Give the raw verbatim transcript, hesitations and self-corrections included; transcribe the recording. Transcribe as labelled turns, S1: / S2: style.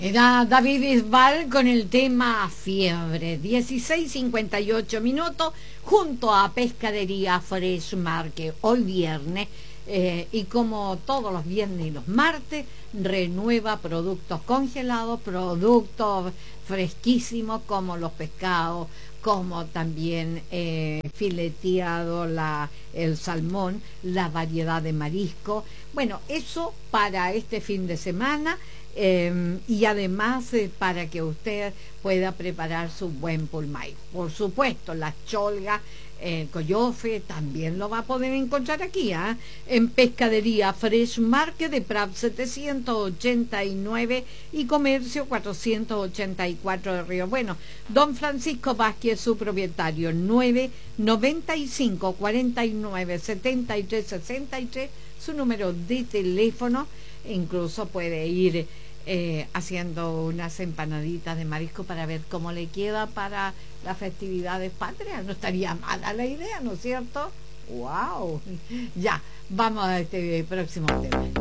S1: Era David Bisbal con el tema Fiebre, dieciséis cincuenta y ocho minutos, junto a Pescadería Fresh Market, hoy viernes, eh, y como todos los viernes y los martes, renueva productos congelados, productos fresquísimos como los pescados, como también eh, fileteado, la, el salmón, la variedad de marisco. Bueno, eso para este fin de semana. Eh, y además eh, para que usted pueda preparar su buen pulmay. Por supuesto, las cholgas, el coyofe también lo va a poder encontrar aquí, ¿eh? En Pescadería Fresh Market de Prat setecientos ochenta y nueve y Comercio cuatrocientos ochenta y cuatro de Río. Bueno, don Francisco Vázquez, su propietario, nueve noventa y cinco cuarenta y nueve setenta y tres sesenta y tres, su número de teléfono. Incluso puede ir eh, haciendo unas empanaditas de marisco para ver cómo le queda para las festividades patrias. No estaría mala la idea, ¿no es cierto? ¡Wow! Ya, vamos a este próximo tema.